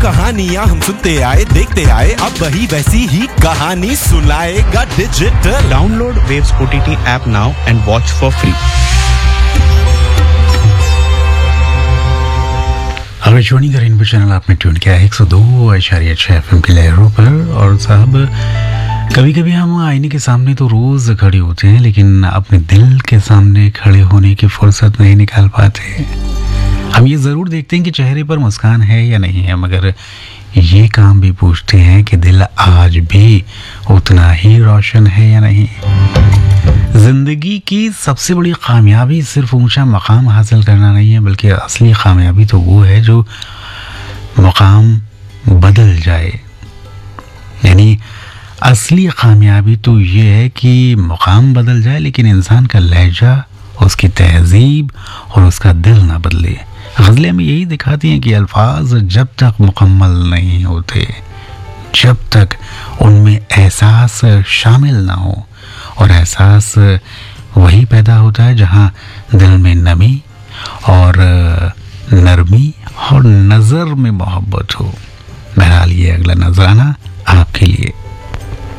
कहानियाँ हम सुनते आए, देखते आए, अब वही वैसी ही कहानी सुनाएगा digital. Download Waves OTT app now and watch for free. Akashvani का रेनबो चैनल आपने ट्यून किया 102.6 FM की लहरों पर। और साहब, कभी कभी हम आईने के सामने तो रोज खड़े होते हैं, लेकिन अपने दिल के सामने खड़े होने की फुर्सत नहीं निकाल पाते। हम ये ज़रूर देखते हैं कि चेहरे पर मुस्कान है या नहीं है, मगर ये काम भी पूछते हैं कि दिल आज भी उतना ही रोशन है या नहीं। ज़िंदगी की सबसे बड़ी कामयाबी सिर्फ ऊंचा मकाम हासिल करना नहीं है, बल्कि असली कामयाबी तो वो है जो मकाम बदल जाए। यानी असली कामयाबी तो ये है कि मकाम बदल जाए, लेकिन इंसान का लहजा, उसकी तहजीब और उसका दिल ना बदले। गज़लें हमें यही दिखाती हैं कि अल्फाज जब तक मुकम्मल नहीं होते, जब तक उनमें एहसास शामिल ना हो, और एहसास वही पैदा होता है जहाँ दिल में नमी और नरमी और नज़र में मोहब्बत हो। बहरहाल ये अगला नजराना आपके लिए।